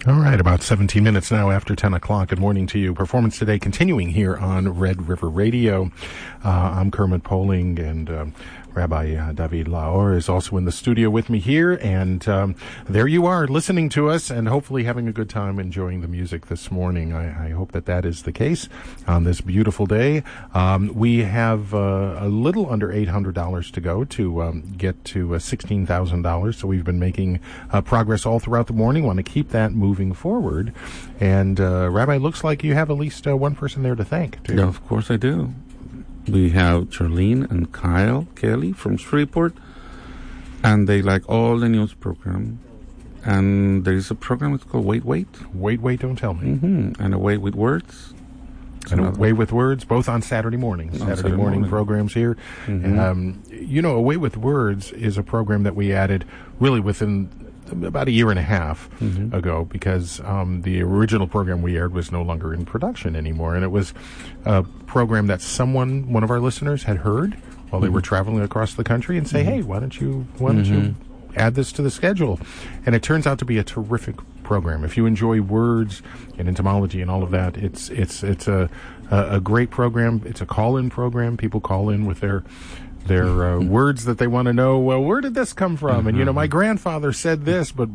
All right, about 17 minutes now after 10 o'clock. Good morning to you. Performance today continuing here on Red River Radio. I'm Kermit Poling, and Rabbi David Laor is also in the studio with me here. And there you are, listening to us and hopefully having a good time enjoying the music this morning. I hope that is the case on this beautiful day. We have a little under $800 to go to get to $16,000. So we've been making progress all throughout the morning. Want to keep that moving forward. And Rabbi, looks like you have at least one person there to thank. Yeah, of course I do. We have Charlene and Kyle Kelly from Shreveport, and they like all the news program. And there is a program, it's called Wait, Don't Tell Me. Mm-hmm. And Away with Words. And Away with Words, both on Saturday mornings. Saturday morning programs here. Mm-hmm. Away with Words is a program that we added really within about a year and a half ago, because the original program we aired was no longer in production anymore, and it was a program that one of our listeners had heard while they were traveling across the country and say, hey, why don't you add this to the schedule? And it turns out to be a terrific program. If you enjoy words and entomology and all of that, it's a great program. It's a call-in program. People call in with their words that they want to know. Well, where did this come from? And my grandfather said this, but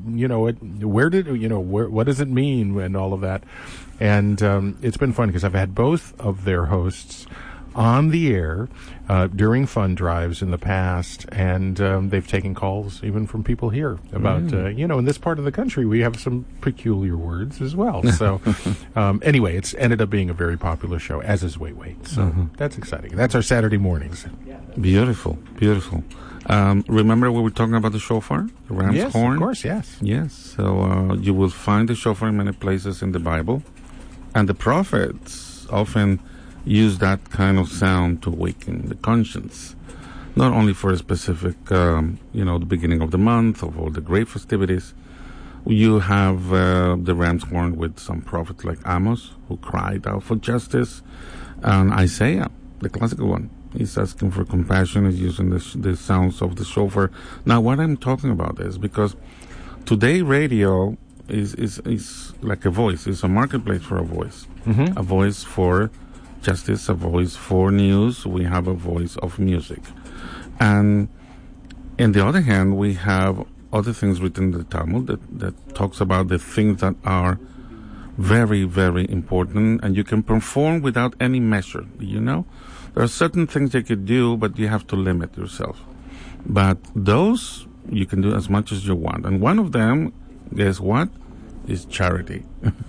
what does it mean, and all of that. And it's been fun because I've had both of their hosts on the air during fund drives in the past, and they've taken calls even from people here about in this part of the country we have some peculiar words as well. So anyway, it's ended up being a very popular show, as is Wait. So that's exciting. That's our Saturday mornings. Beautiful. Remember we were talking about the shofar, the ram's horn? Yes, of course, yes. Yes, so you will find the shofar in many places in the Bible, and the prophets often use that kind of sound to awaken the conscience, not only for a specific, the beginning of the month, of all the great festivities. You have the ram's horn with some prophets like Amos, who cried out for justice, and Isaiah, the classical one. He's asking for compassion. He's using the sounds of the shofar. Now, what I'm talking about is because today radio is like a voice. It's a marketplace for a voice. A voice for justice, a voice for news. We have a voice of music. And on the other hand, we have other things written in the Talmud that talks about the things that are very, very important, and you can perform without any measure. There are certain things you could do, but you have to limit yourself. But those you can do as much as you want. And one of them, guess what? Is charity.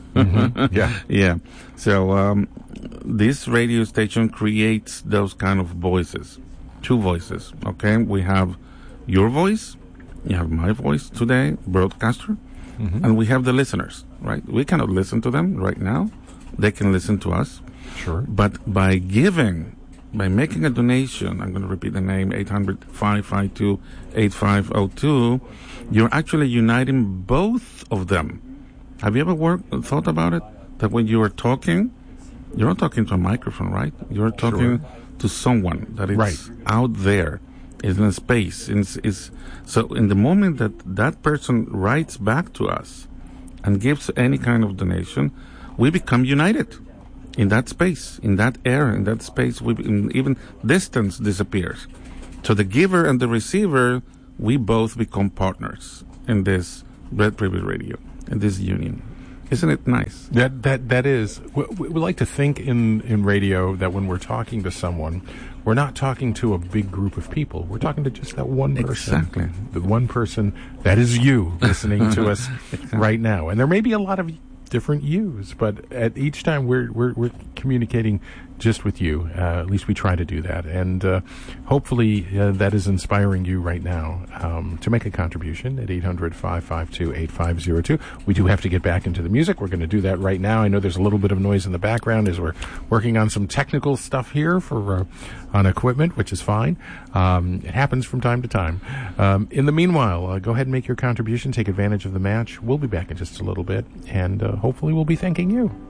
Yeah. So this radio station creates those kind of voices, two voices. Okay, we have your voice, you have my voice today, broadcaster, and we have the listeners. Right? We cannot listen to them right now. They can listen to us. Sure. But by making a donation, I'm going to repeat the name, 800-552-8502, you're actually uniting both of them. Have you ever thought about it? That when you are talking, you're not talking to a microphone, right? You're talking to someone that is out there, is in a space. So in the moment that person writes back to us and gives any kind of donation, we become united in that space, in that air, in that space. Even distance disappears. So the giver and the receiver, we both become partners in this Red River Radio, in this union. Isn't it nice? That is. We like to think in radio that when we're talking to someone, we're not talking to a big group of people. We're talking to just that one person. Exactly. The one person that is you listening to us right now. And there may be a lot of different yous, but at each time we're communicating just with you. At least we try to do that, and hopefully that is inspiring you right now to make a contribution at 800-552-8502. We do have to get back into the music. We're going to do that right now. I know there's a little bit of noise in the background as we're working on some technical stuff here on equipment, which is fine. It happens from time to time. In the meanwhile, go ahead and make your contribution. Take advantage of the match. We'll be back in just a little bit, and hopefully we'll be thanking you.